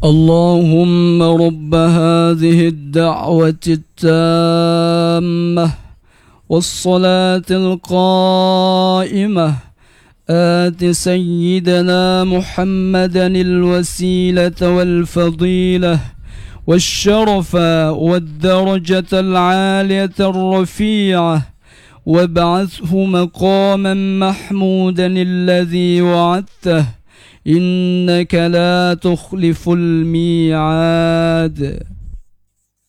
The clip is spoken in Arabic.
اللهم رب هذه الدعوة التامة والصلاة القائمة آت سيدنا محمدا الوسيلة والفضيلة والشرف والدرجة العالية الرفيعة وابعثه مقاما محمودا الذي وعدته إنك لا تخلف الميعاد.